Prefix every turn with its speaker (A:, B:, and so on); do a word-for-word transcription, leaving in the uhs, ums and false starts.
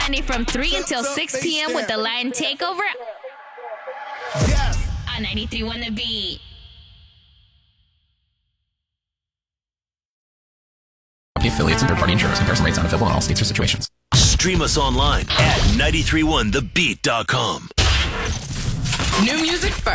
A: Sunday from three until six p.m. with the Lion Takeover
B: Yes.
A: on ninety-three point one The Beat.
C: Affiliates and third-party insurers. Comparison rates not available in all states or situations.
D: Stream us online at nine three one the beat dot com.
E: New music first.